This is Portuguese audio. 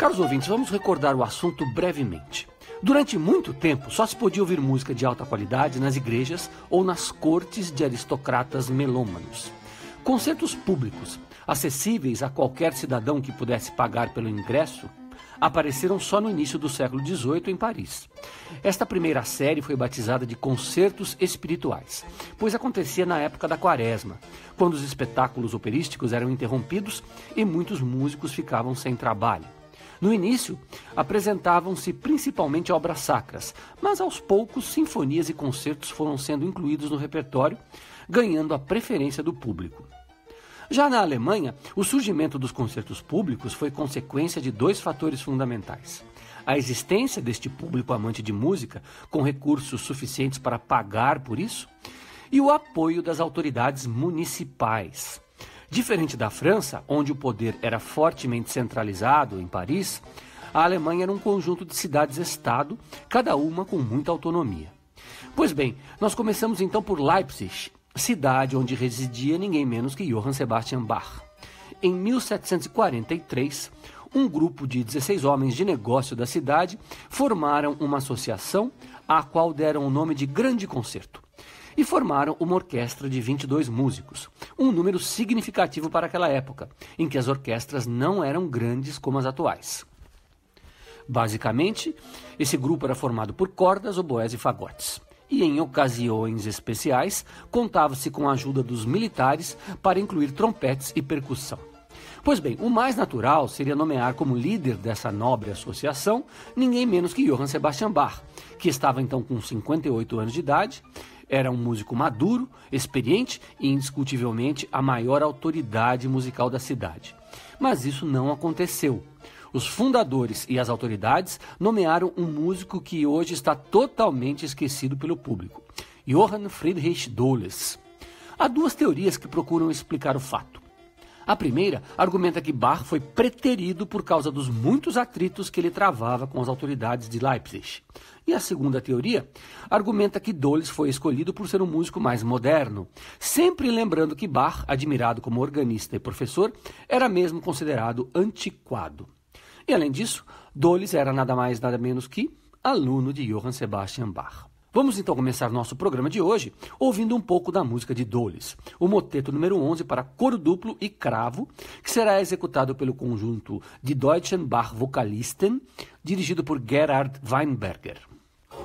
Caros ouvintes, vamos recordar o assunto brevemente. Durante muito tempo, só se podia ouvir música de alta qualidade nas igrejas ou nas cortes de aristocratas melômanos. Concertos públicos, acessíveis a qualquer cidadão que pudesse pagar pelo ingresso, apareceram só no início do século XVIII em Paris. Esta primeira série foi batizada de concertos espirituais, pois acontecia na época da Quaresma, quando os espetáculos operísticos eram interrompidos e muitos músicos ficavam sem trabalho. No início, apresentavam-se principalmente obras sacras, mas aos poucos sinfonias e concertos foram sendo incluídos no repertório, ganhando a preferência do público. Já na Alemanha, o surgimento dos concertos públicos foi consequência de dois fatores fundamentais: a existência deste público amante de música, com recursos suficientes para pagar por isso, e o apoio das autoridades municipais. Diferente da França, onde o poder era fortemente centralizado em Paris, a Alemanha era um conjunto de cidades-estado, cada uma com muita autonomia. Pois bem, nós começamos então por Leipzig, cidade onde residia ninguém menos que Johann Sebastian Bach. Em 1743, um grupo de 16 homens de negócio da cidade formaram uma associação à qual deram o nome de Grande Concerto. E formaram uma orquestra de 22 músicos, um número significativo para aquela época, em que as orquestras não eram grandes como as atuais. Basicamente, esse grupo era formado por cordas, oboés e fagotes. E em ocasiões especiais, contava-se com a ajuda dos militares para incluir trompetes e percussão. Pois bem, o mais natural seria nomear como líder dessa nobre associação ninguém menos que Johann Sebastian Bach, que estava então com 58 anos de idade. Era um músico maduro, experiente e indiscutivelmente a maior autoridade musical da cidade. Mas isso não aconteceu. Os fundadores e as autoridades nomearam um músico que hoje está totalmente esquecido pelo público: Johann Friedrich Dölles. Há duas teorias que procuram explicar o fato. A primeira argumenta que Bach foi preterido por causa dos muitos atritos que ele travava com as autoridades de Leipzig. E a segunda teoria argumenta que Dölles foi escolhido por ser um músico mais moderno, sempre lembrando que Bach, admirado como organista e professor, era mesmo considerado antiquado. E além disso, Dölles era nada mais nada menos que aluno de Johann Sebastian Bach. Vamos então começar nosso programa de hoje ouvindo um pouco da música de Dölles, o moteto número 11 para coro duplo e cravo, que será executado pelo conjunto Die Deutschen Bach Vokalisten, dirigido por Gerhard Weinberger.